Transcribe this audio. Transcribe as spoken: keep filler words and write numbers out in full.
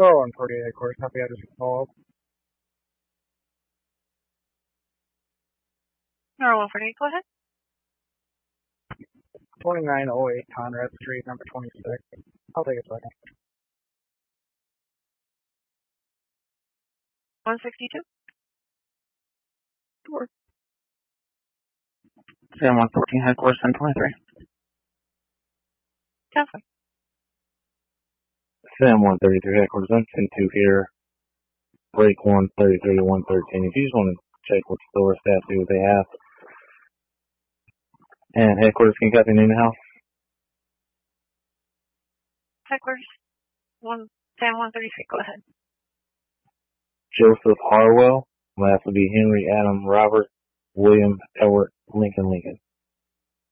Oh, one forty-eight, of course. Happy I just called. Number one forty-eight, go ahead. twenty-nine oh eight Conrad Street, number twenty-six. I'll take a second. one sixty-two. Sure. Sam one fourteen, headquarters ten twenty-three. ten five. Sam one thirty-three, headquarters ten two here. Break one thirty-three to one thirteen. If you just want to check what store staff do what they have. And headquarters, can you copy name and house? Headquarters, one, Sam one thirty-three, go ahead. Joseph Harwell. Last would be Henry Adam Robert William Edward Lincoln Lincoln.